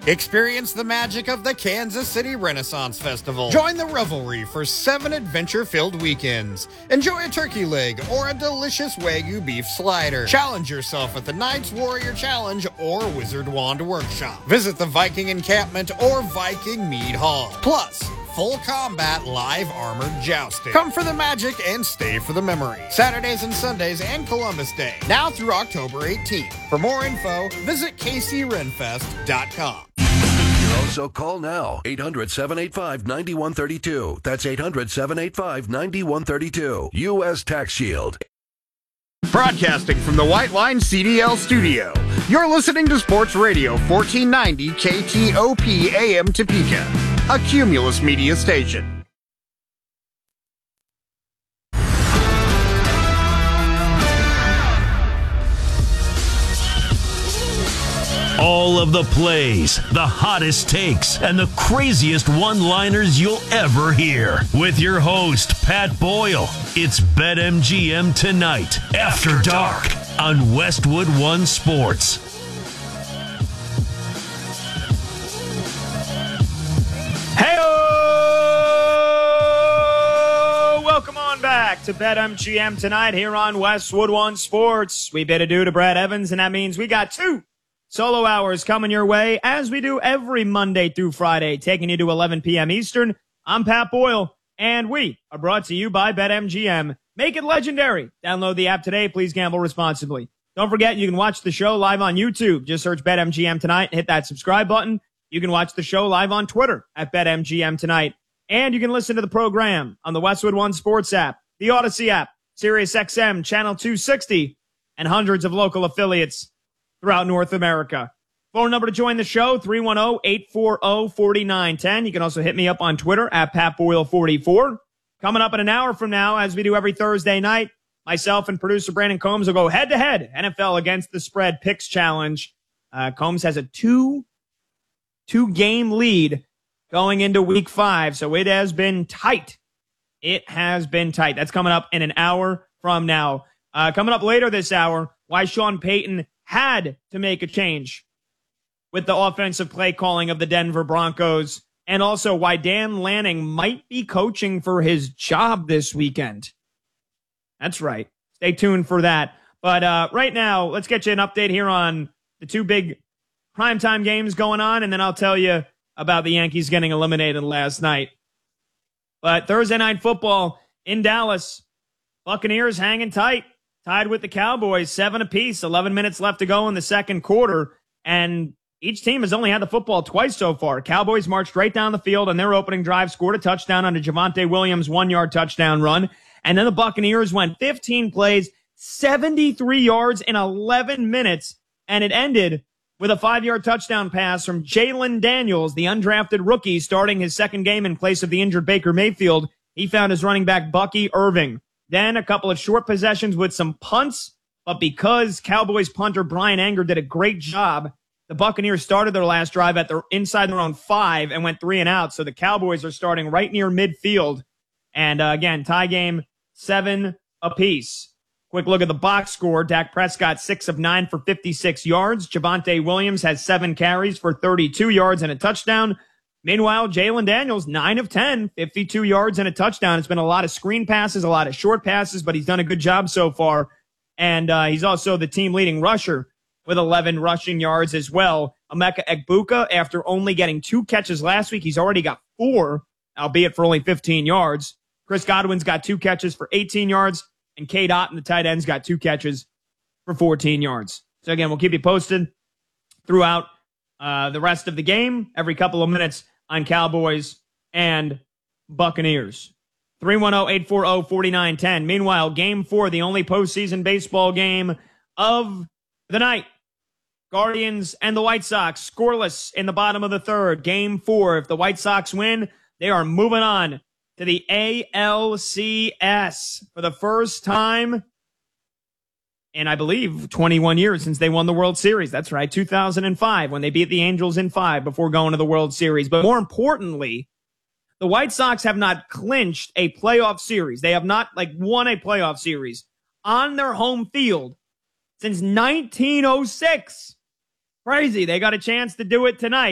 Experience the magic of the Kansas City Renaissance Festival. Join the revelry for 7 adventure-filled weekends. Enjoy a turkey leg or a delicious Wagyu beef slider. Challenge yourself at the Knights Warrior Challenge or Wizard Wand Workshop. Visit the Viking Encampment or Viking Mead Hall. Plus, full combat live armored jousting. Come for the magic and stay for the memory. Saturdays and Sundays and Columbus Day. Now through October 18th. For more info, visit kcrenfest.com. Also call now, 800-785-9132. That's 800-785-9132. U.S. Tax Shield. Broadcasting from the White Line CDL studio. You're listening to Sports Radio 1490 KTOP AM Topeka, a Cumulus media station. All of the plays, the hottest takes, and the craziest one-liners you'll ever hear. With your host, Pat Boyle. It's BetMGM Tonight, After Dark, on Westwood One Sports. Hey-o! Welcome on back to BetMGM Tonight here on Westwood One Sports. We bid adieu to Brad Evans, and that means we got 2 solo hours coming your way, as we do every Monday through Friday, taking you to 11 p.m. Eastern. I'm Pat Boyle, and we are brought to you by BetMGM. Make it legendary. Download the app today. Please gamble responsibly. Don't forget, you can watch the show live on YouTube. Just search BetMGM Tonight and hit that subscribe button. You can watch the show live on Twitter at BetMGM Tonight. And you can listen to the program on the Westwood One Sports app, the Odyssey app, SiriusXM, Channel 260, and hundreds of local affiliates throughout North America. Phone number to join the show, 310-840-4910. You can also hit me up on Twitter at PatBoyle44. Coming up in an hour from now, as we do every Thursday night, myself and producer Brandon Combs will go head-to-head NFL Against the Spread Picks Challenge. Combs has a two-game lead going into Week 5, so it has been tight. It has been tight. That's coming up in an hour from now. Coming up later this hour, why Sean Payton had to make a change with the offensive play calling of the Denver Broncos, and also why Dan Lanning might be coaching for his job this weekend. That's right. Stay tuned for that. But right now, let's get you an update here on the 2 big primetime games going on, and then I'll tell you about the Yankees getting eliminated last night. But Thursday Night Football in Dallas, Buccaneers hanging tight. Tied with the Cowboys, 7 apiece, 11 minutes left to go in the second quarter, and each team has only had the football twice so far. Cowboys marched right down the field on their opening drive, scored a touchdown on a Javonte Williams 1-yard touchdown run, and then the Buccaneers went 15 plays, 73 yards in 11 minutes, and it ended with a 5-yard touchdown pass from Jalen Daniels, the undrafted rookie, starting his second game in place of the injured Baker Mayfield. He found his running back Bucky Irving. Then a couple of short possessions with some punts, but because Cowboys punter Brian Anger did a great job, the Buccaneers started their last drive at inside their own 5 and went 3 and out. So the Cowboys are starting right near midfield. And again, tie game, 7 apiece. Quick look at the box score. Dak Prescott, 6 of 9 for 56 yards. Javonte Williams has 7 carries for 32 yards and a touchdown. Meanwhile, Jalen Daniels, 9 of 10, 52 yards and a touchdown. It's been a lot of screen passes, a lot of short passes, but he's done a good job so far. And he's also the team leading rusher with 11 rushing yards as well. Emeka Egbuka, after only getting 2 catches last week, he's already got 4, albeit for only 15 yards. Chris Godwin's got 2 catches for 18 yards, and Cade Otton, the tight end's got 2 catches for 14 yards. So again, we'll keep you posted throughout the rest of the game, every couple of minutes on Cowboys and Buccaneers. 310-840-4910. Meanwhile, Game 4, the only postseason baseball game of the night. Guardians and the White Sox scoreless in the bottom of the third. Game 4. If the White Sox win, they are moving on to the ALCS for the first time in, I believe, 21 years since they won the World Series. That's right, 2005, when they beat the Angels in 5 before going to the World Series. But more importantly, the White Sox have not clinched a playoff series. They have not won a playoff series on their home field since 1906. Crazy. They got a chance to do it tonight.